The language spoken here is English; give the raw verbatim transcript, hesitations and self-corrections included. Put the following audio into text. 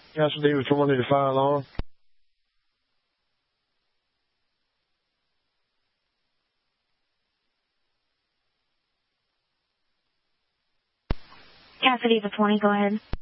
Cassidy with one eighty-five alarm. Cassidy with twenty, go ahead.